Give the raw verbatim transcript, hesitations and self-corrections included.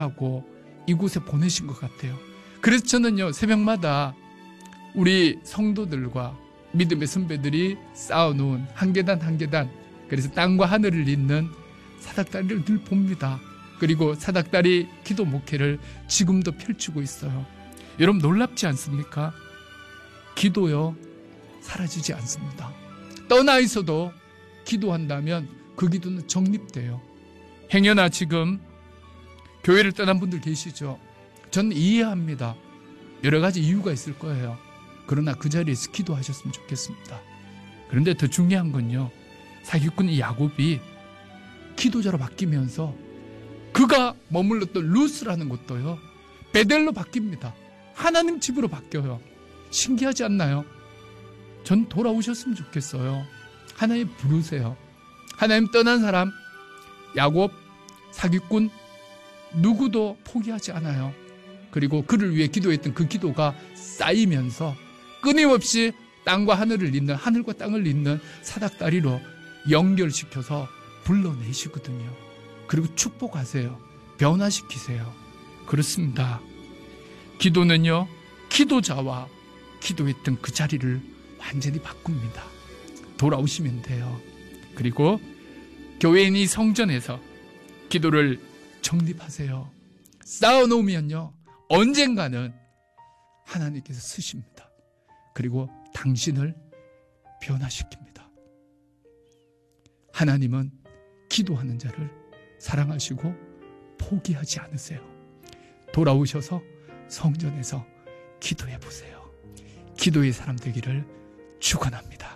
하고 이곳에 보내신 것 같아요. 그래서 저는요, 새벽마다 우리 성도들과 믿음의 선배들이 쌓아놓은 한 계단 한 계단, 그래서 땅과 하늘을 잇는 사닥다리를 늘 봅니다. 그리고 사닥다리 기도 목회를 지금도 펼치고 있어요. 여러분 놀랍지 않습니까? 기도요, 사라지지 않습니다. 떠나 있어도 기도한다면 그 기도는 정립돼요. 행여나 지금 교회를 떠난 분들 계시죠? 저는 이해합니다. 여러 가지 이유가 있을 거예요. 그러나 그 자리에서 기도하셨으면 좋겠습니다. 그런데 더 중요한 건요, 사기꾼 이 야곱이 기도자로 바뀌면서 그가 머물렀던 루스라는 곳도요, 베델로 바뀝니다. 하나님 집으로 바뀌어요. 신기하지 않나요? 전 돌아오셨으면 좋겠어요. 하나님 부르세요. 하나님 떠난 사람, 야곱, 사기꾼 누구도 포기하지 않아요. 그리고 그를 위해 기도했던 그 기도가 쌓이면서 끊임없이 땅과 하늘을 잇는, 하늘과 땅을 잇는 사닥다리로 연결시켜서 불러내시거든요. 그리고 축복하세요. 변화시키세요. 그렇습니다. 기도는요, 기도자와 기도했던 그 자리를 완전히 바꿉니다. 돌아오시면 돼요. 그리고 교회인이 성전에서 기도를 정립하세요. 쌓아놓으면요, 언젠가는 하나님께서 쓰십니다. 그리고 당신을 변화시킵니다. 하나님은 기도하는 자를 사랑하시고 포기하지 않으세요. 돌아오셔서 성전에서 기도해 보세요. 기도의 사람 되기를 축원합니다.